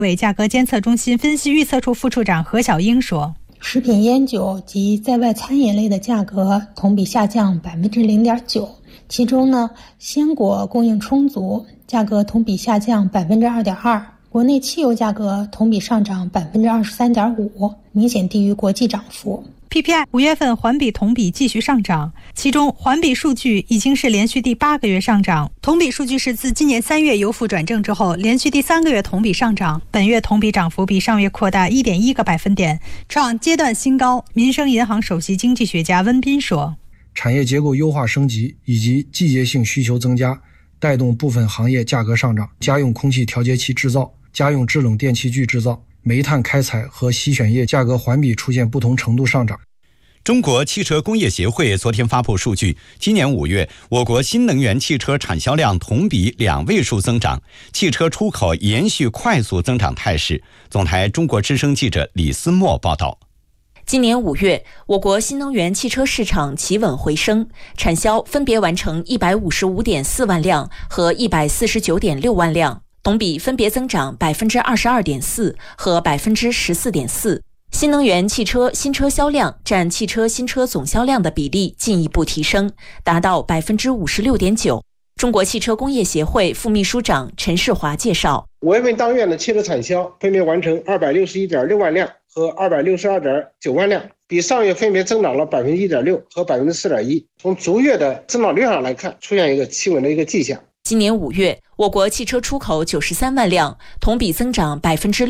委价格监测中心分析预测处副处长何小英说， 食品烟酒及在外餐饮类的价格同比下降 0.9%， 其中呢，鲜果供应充足，价格同比下降 2.2%， 国内汽油价格同比上涨 23.5%， 明显低于国际涨幅。 PPI 5月份环比同比继续上涨，其中环比数据已经是连续第8个月上涨，同比数据是自今年3月由负转正之后连续第3个月同比上涨，本月同比涨幅比上月扩大 1.1个百分点，创阶段新高。民生银行首席经济学家温彬说， 产业结构优化升级以及季节性需求增加，带动部分行业价格上涨，家用空气调节器制造、家用制冷电器具制造、煤炭开采和洗选液价格环比出现不同程度上涨。 中国汽车工业协会昨天发布数据，今年5月，我国新能源汽车产销量同比2位数增长，汽车出口延续快速增长态势。总台中国之声记者李思墨报道。 今年5月，我国新能源汽车市场企稳回升，产销分别完成155.4万辆和149.6万辆，同比分别增长 22.4% 和 14.4%。新能源汽车新车销量占汽车新车总销量的比例进一步提升，达到 56.9%。中国汽车工业协会副秘书长陈世华介绍 ，5月份当月的汽车产销分别完成261.6万辆和262.9万辆，比上月分别增长了 1.6% 和 4.1%。从逐月的增长率上来看，出现一个企稳的一个迹象。 今年5月，我国汽车出口93万辆，同比增长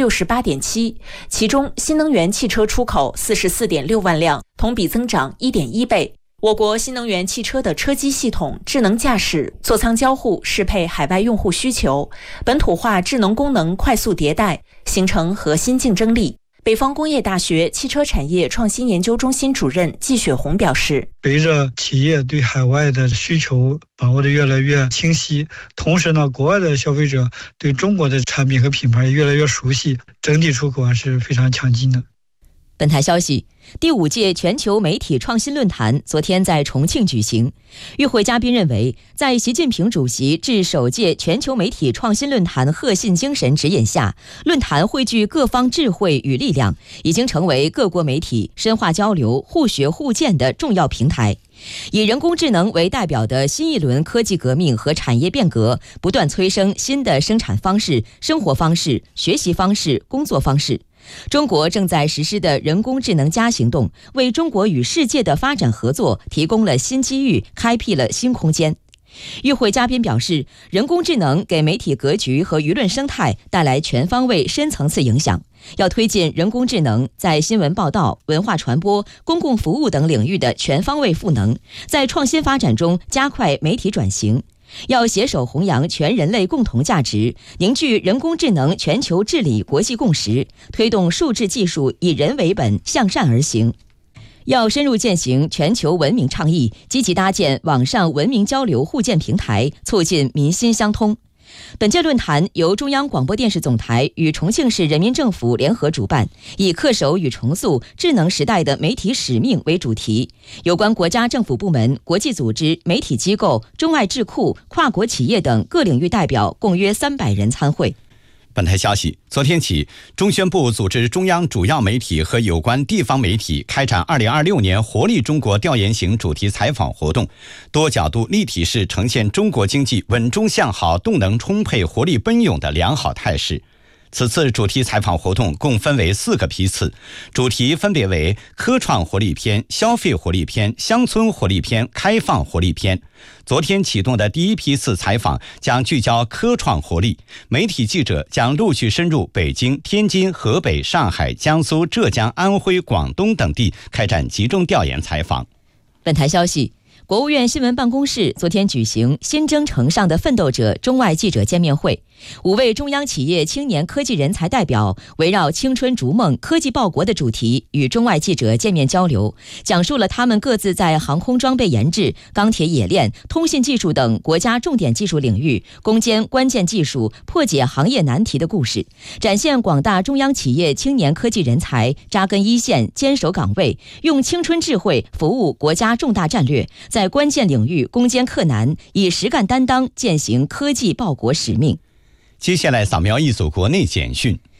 68.7%， 其中新能源汽车出口 44.6万辆，同比增长 1.1倍。我国新能源汽车的车机系统、智能驾驶、座舱交互适配海外用户需求，本土化智能功能快速迭代，形成核心竞争力。北方工业大学汽车产业创新研究中心主任季雪红表示， 随着企业对海外的需求把握的越来越清晰，同时呢，国外的消费者对中国的产品和品牌也越来越熟悉，整体出口是非常强劲的。 本台消息，第5届全球媒体创新论坛昨天在重庆举行。与会嘉宾认为，在习近平主席致首届全球媒体创新论坛贺信精神指引下，论坛汇聚各方智慧与力量，已经成为各国媒体深化交流、互学互鉴的重要平台。以人工智能为代表的新一轮科技革命和产业变革，不断催生新的生产方式、生活方式、学习方式、工作方式。中国正在实施的人工智能+行动，为中国与世界的发展合作提供了新机遇，开辟了新空间。与会嘉宾表示，人工智能给媒体格局和舆论生态带来全方位、深层次影响，要推进人工智能在新闻报道、文化传播、公共服务等领域的全方位赋能，在创新发展中加快媒体转型。要携手弘扬全人类共同价值，凝聚人工智能全球治理国际共识，推动数字技术以人为本，向善而行。要深入践行全球文明倡议，积极搭建网上文明交流互鉴平台，促进民心相通。本届论坛由中央广播电视总台与重庆市人民政府联合主办，以恪守与重塑智能时代的媒体使命为主题。有关国家政府部门、国际组织、媒体机构、中外智库、跨国企业等各领域代表共约300人参会。 本台消息，昨天起，中宣部组织中央主要媒体和有关地方媒体开展2026年活力中国调研型主题采访活动，多角度立体式呈现中国经济稳中向好、动能充沛、活力奔涌的良好态势。此次主题采访活动共分为4个批次，主题分别为科创活力篇、消费活力篇、乡村活力篇、开放活力篇。昨天启动的第1批次采访将聚焦科创活力，媒体记者将陆续深入北京、天津、河北、上海、江苏、浙江、安徽、广东等地开展集中调研采访。 本台消息，国务院新闻办公室昨天举行新征程上的奋斗者中外记者见面会，5位中央企业青年科技人才代表围绕青春逐梦、科技报国的主题与中外记者见面交流，讲述了他们各自在航空装备研制、钢铁冶炼、通信技术等国家重点技术领域攻坚关键技术、破解行业难题的故事，展现广大中央企业青年科技人才扎根一线、坚守岗位，用青春智慧服务国家重大战略，在关键领域攻坚克难，以实干担当践行科技报国使命。 接下来扫描一组国内简讯。